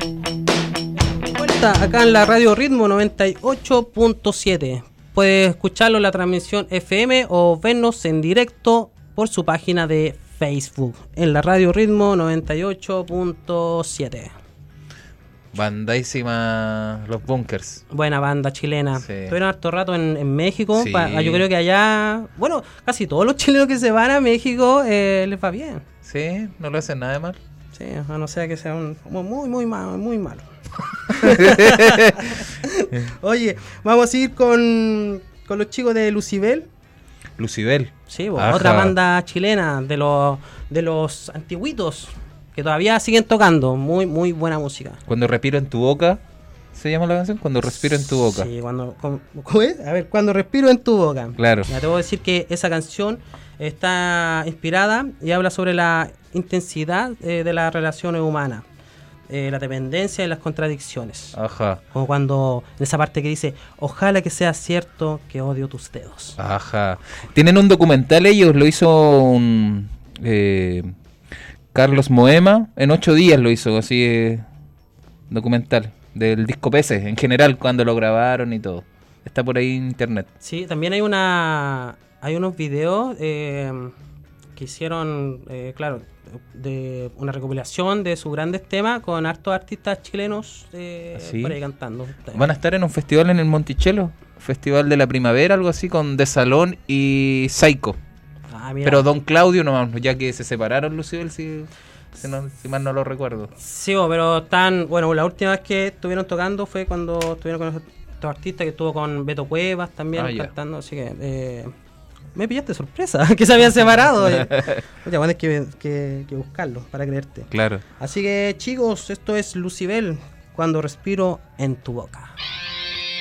Vuelta acá en la Radio Ritmo 98.7. Puedes escucharlo en la transmisión FM o vernos en directo por su página de Facebook en la Radio Ritmo 98.7. Bandísima Los Bunkers. Buena banda chilena. Sí. Estuvieron harto rato en México. Sí. Yo creo que allá, bueno, casi todos los chilenos que se van a México les va bien. Sí, no lo hacen nada de mal. Sí, a no ser que sea muy malo. Oye, vamos a ir con los chicos de Lucibel. Lucibel. Sí, Ajá. otra banda chilena de los antiguitos que todavía siguen tocando. Muy buena música. Cuando respiro en tu boca, ¿se llama la canción? Cuando respiro en tu boca. Sí, ¿cómo es? A ver, cuando respiro en tu boca. Claro. Ya te voy a decir que esa canción está inspirada y habla sobre la intensidad de las relaciones humanas, la dependencia y las contradicciones. Ajá. Como cuando, en esa parte que dice, ojalá que sea cierto que odio tus dedos. Ajá. Tienen un documental ellos, lo hizo un Carlos Moema, en 8 días lo hizo, así documental, del disco Peces, en general, cuando lo grabaron y todo. Está por ahí en internet. Sí, también hay unos videos que hicieron, claro, de una recopilación de sus grandes temas con hartos artistas chilenos ¿Sí? por ahí cantando. Van a estar en un festival en el Monticello, Festival de la Primavera, algo así, con De Salón y Psycho. Ah, mira. Pero Don Claudio nomás, ya que se separaron, Lucibel, si mal no lo recuerdo. Sí, pero bueno, la última vez que estuvieron tocando fue cuando estuvieron con estos artistas, que estuvo con Beto Cuevas también cantando, así que me pillaste sorpresa, que se habían separado. Oye, bueno, hay que buscarlo para creerte. Claro. Así que, chicos, esto es Lucibel, cuando respiro en tu boca.